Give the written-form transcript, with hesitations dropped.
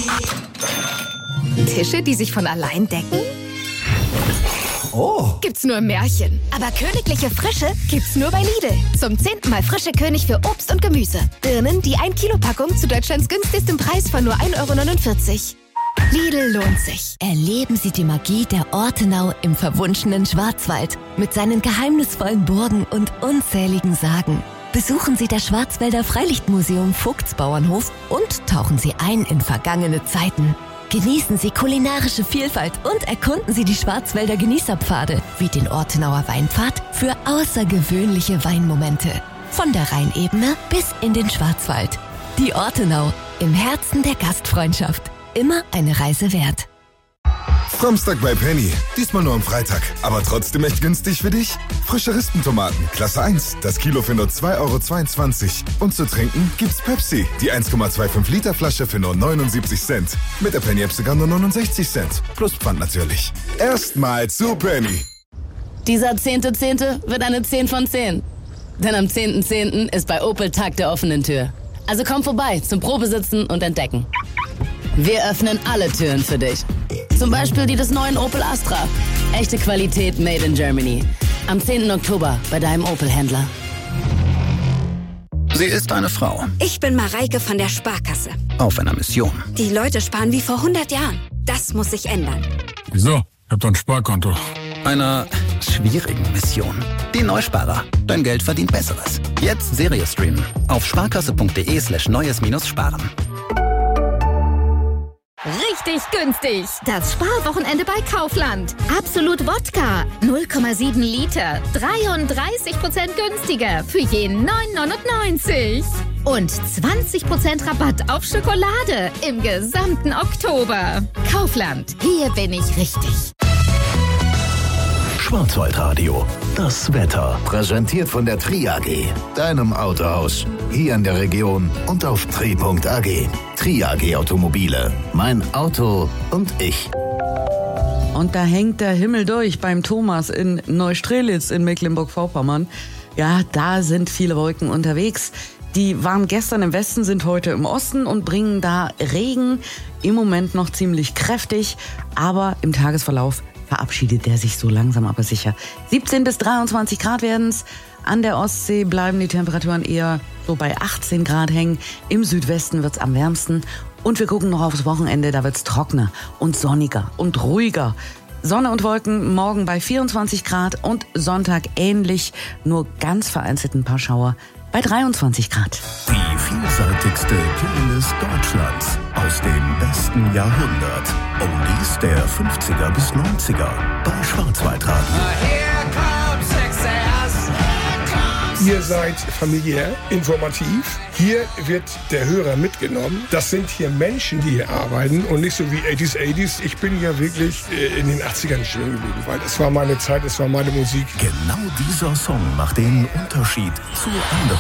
Tische, die sich von allein decken? Oh. Gibt's nur im Märchen. Aber königliche Frische gibt's nur bei Lidl. Zum 10. Mal frische König für Obst und Gemüse. Birnen, die 1-Kilo-Packung zu Deutschlands günstigstem Preis von nur 1,49 €. Lidl lohnt sich. Erleben Sie die Magie der Ortenau im verwunschenen Schwarzwald mit seinen geheimnisvollen Burgen und unzähligen Sagen. Besuchen Sie das Schwarzwälder Freilichtmuseum Vogtsbauernhof und tauchen Sie ein in vergangene Zeiten. Genießen Sie kulinarische Vielfalt und erkunden Sie die Schwarzwälder Genießerpfade wie den Ortenauer Weinpfad für außergewöhnliche Weinmomente. Von der Rheinebene bis in den Schwarzwald. Die Ortenau im Herzen der Gastfreundschaft. Immer eine Reise wert. Samstag bei Penny. Diesmal nur am Freitag. Aber trotzdem echt günstig für dich? Frische Rispentomaten, Klasse 1. Das Kilo für nur 2,22 €. Und zu trinken gibt's Pepsi. Die 1,25 Liter Flasche für nur 79 Cent. Mit der Penny-App sogar nur 69 Cent. Plus Pfand natürlich. Erstmal zu Penny. Dieser 10.10. wird eine 10 von 10. Denn am 10.10. ist bei Opel Tag der offenen Tür. Also komm vorbei zum Probesitzen und Entdecken. Wir öffnen alle Türen für dich. Zum Beispiel die des neuen Opel Astra. Echte Qualität made in Germany. Am 10. Oktober bei deinem Opel-Händler. Sie ist eine Frau. Ich bin Mareike von der Sparkasse. Auf einer Mission. Die Leute sparen wie vor 100 Jahren. Das muss sich ändern. Wieso? Ich hab doch ein Sparkonto. Einer schwierigen Mission. Die Neusparer. Dein Geld verdient Besseres. Jetzt Serie streamen. Auf sparkasse.de/neues-sparen. Richtig günstig. Das Sparwochenende bei Kaufland. Absolut Wodka. 0,7 Liter. 33% günstiger. Für je 9,99 €. Und 20% Rabatt auf Schokolade im gesamten Oktober. Kaufland. Hier bin ich richtig. Schwarzwaldradio. Das Wetter. Präsentiert von der Tri AG. Deinem Autohaus. Hier in der Region und auf tri.ag. Tri AG Automobile. Mein Auto und ich. Und da hängt der Himmel durch beim Thomas in Neustrelitz in Mecklenburg-Vorpommern. Ja, da sind viele Wolken unterwegs. Die waren gestern im Westen, sind heute im Osten und bringen da Regen. Im Moment noch ziemlich kräftig, aber im Tagesverlauf verabschiedet der sich so langsam aber sicher. 17 bis 23 Grad werden's. An der Ostsee bleiben die Temperaturen eher so bei 18 Grad hängen. Im Südwesten wird's am wärmsten. Und wir gucken noch aufs Wochenende, da wird's trockener und sonniger und ruhiger. Sonne und Wolken morgen bei 24 Grad und Sonntag ähnlich, nur ganz vereinzelt ein paar Schauer bei 23 Grad. Die vielseitigste Playlist Deutschlands aus dem besten Jahrhundert. Oldies der 50er bis 90er bei Schwarzwaldradio. Ihr seid familiär, informativ. Hier wird der Hörer mitgenommen. Das sind hier Menschen, die hier arbeiten und nicht so wie 80s. Ich bin ja wirklich in den 80ern stehen geblieben, weil es war meine Zeit, es war meine Musik. Genau dieser Song macht den Unterschied zu anderen.